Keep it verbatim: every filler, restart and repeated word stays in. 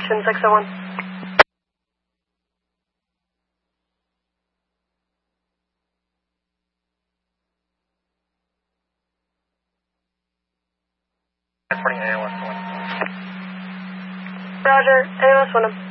Station six oh one. Transporting A O S one. Roger, A O S one.